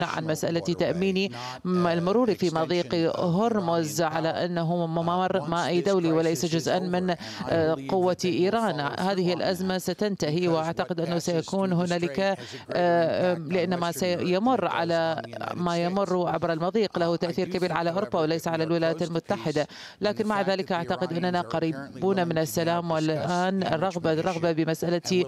عن مسألة تأمين المرور في مضيق هرمز على أنه ممر مائي دولي وليس جزءا من قوة إيران. هذه الأزمة ستنتهي، وأعتقد أنه سيكون هنالك لأن ما سيمر على ما يمر عبر المضيق له تأثير كبير على أوروبا وليس على الولايات المتحدة. لكن مع ذلك أعتقد أننا قريبون من السلام، والآن الرغبة بمسألة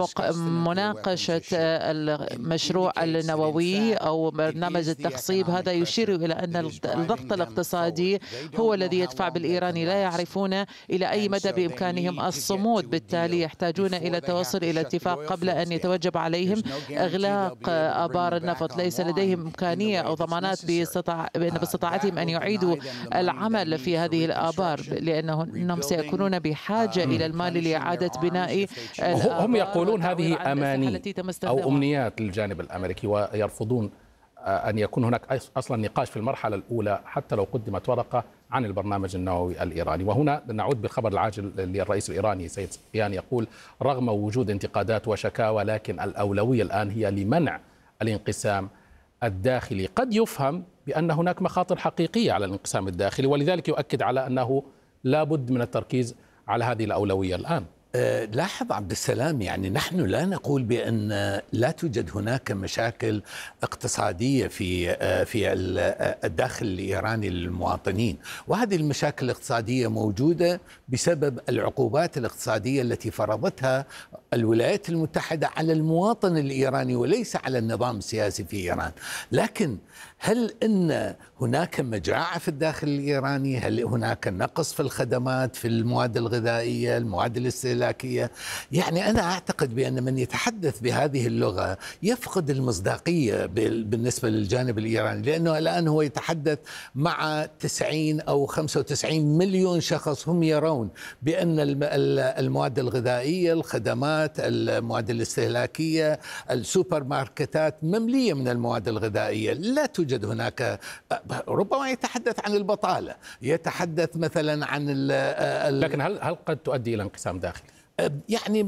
مناقشة المشروع النووي أو برنامج التخصيب، هذا يشير إلى أن الضغط الاقتصادي هو الذي يدفع بالإيراني. لا يعرفون إلى أي مدى بإمكانهم الصمود، بالتالي يحتاجون إلى التوصل إلى اتفاق قبل أن يتوجب عليهم إغلاق آبار النفط. ليس لديهم إمكانية أو ضمانات باستطاعتهم أن يعيدوا العمل في هذه الآبار، لأنهم سيكونون بحاجة إلى المال لإعادة بناء. هم يقولون هذه أماني أو أمنيات للجانب الأمريكي، ويرفضون أن يكون هناك أصلا نقاش في المرحلة الأولى حتى لو قدمت ورقة عن البرنامج النووي الإيراني. وهنا نعود بالخبر العاجل للرئيس الإيراني سيد سفيان، يقول رغم وجود انتقادات وشكاوى لكن الأولوية الآن هي لمنع الانقسام الداخلي. قد يفهم بأن هناك مخاطر حقيقية على الانقسام الداخلي، ولذلك يؤكد على أنه لا بد من التركيز على هذه الأولوية الآن. لاحظ عبد السلام، يعني نحن لا نقول بأن لا توجد هناك مشاكل اقتصادية في الداخل الإيراني للمواطنين، وهذه المشاكل الاقتصادية موجودة بسبب العقوبات الاقتصادية التي فرضتها الولايات المتحدة على المواطن الإيراني وليس على النظام السياسي في إيران. لكن هل إن هناك مجاعة في الداخل الإيراني؟ هل هناك نقص في الخدمات، في المواد الغذائية، المواد الاستهلاكية؟ يعني أنا أعتقد بأن من يتحدث بهذه اللغة يفقد المصداقية بالنسبة للجانب الإيراني، لأنه الآن هو يتحدث مع 90 أو 95 مليون شخص هم يرون بأن المواد الغذائية، الخدمات، المواد الاستهلاكية، السوبر ماركتات مملية من المواد الغذائية. لا توجد هناك، ربما يتحدث عن البطالة، يتحدث مثلا عن لكن هل قد تؤدي إلى انقسام داخلي؟ يعني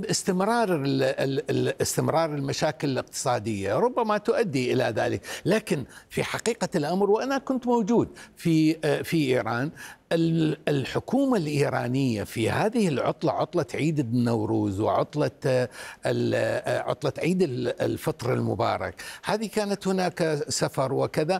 استمرار المشاكل الاقتصادية ربما تؤدي إلى ذلك، لكن في حقيقة الأمر، وأنا كنت موجود في إيران، الحكومة الإيرانية في هذه العطلة، عطلة عيد النوروز وعطلة عيد الفطر المبارك، هذه كانت هناك سفر وكذا.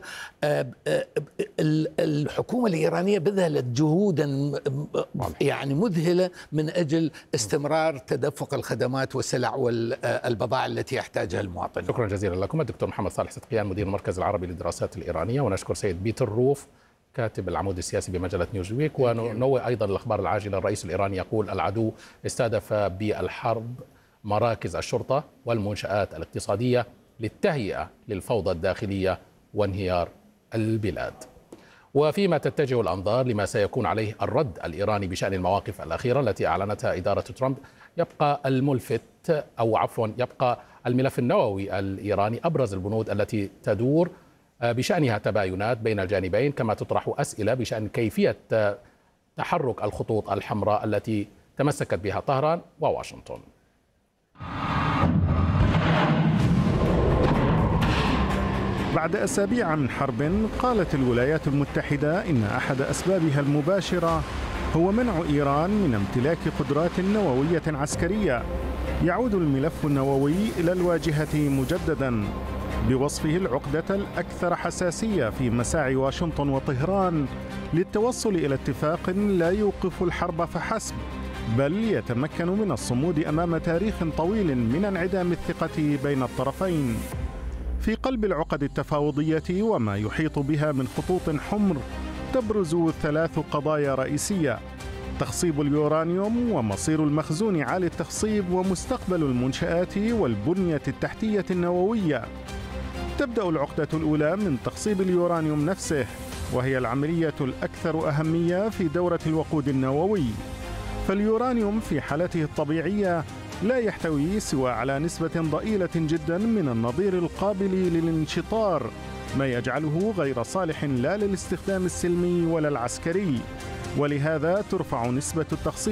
الحكومة الإيرانية بذلت جهودا يعني مذهلة من أجل استمرار تدفق الخدمات والسلع والبضائع التي يحتاجها المواطن. شكرا جزيلا لكم الدكتور محمد صالح صدقيان، مدير المركز العربي للدراسات الإيرانية، ونشكر سيد بيتر روف كاتب العمود السياسي بمجلة نيوزويك. ونوه أيضا الأخبار العاجلة، الرئيس الإيراني يقول العدو استهدف بالحرب مراكز الشرطة والمنشآت الاقتصادية للتهيئة للفوضى الداخلية وانهيار البلاد. وفيما تتجه الأنظار لما سيكون عليه الرد الإيراني بشأن المواقف الأخيرة التي أعلنتها إدارة ترامب، يبقى يبقى الملف النووي الإيراني أبرز البنود التي تدور بشأنها تباينات بين الجانبين، كما تطرح أسئلة بشأن كيفية تحرك الخطوط الحمراء التي تمسكت بها طهران وواشنطن. بعد أسابيع من حرب، قالت الولايات المتحدة إن أحد أسبابها المباشرة هو منع إيران من امتلاك قدرات نووية عسكرية. يعود الملف النووي إلى الواجهة مجدداً بوصفه العقدة الأكثر حساسية في مساعي واشنطن وطهران للتوصل إلى اتفاق لا يوقف الحرب فحسب، بل يتمكن من الصمود أمام تاريخ طويل من انعدام الثقة بين الطرفين. في قلب العقد التفاوضية وما يحيط بها من خطوط حمر تبرز 3 قضايا رئيسية: تخصيب اليورانيوم ومصير المخزون عالي التخصيب ومستقبل المنشآت والبنية التحتية النووية. تبدأ العقدة الأولى من تخصيب اليورانيوم نفسه، وهي العملية الأكثر أهمية في دورة الوقود النووي. فاليورانيوم في حالته الطبيعية لا يحتوي سوى على نسبة ضئيلة جدا من النظير القابل للانشطار، ما يجعله غير صالح لا للاستخدام السلمي ولا العسكري، ولهذا ترفع نسبة التخصيب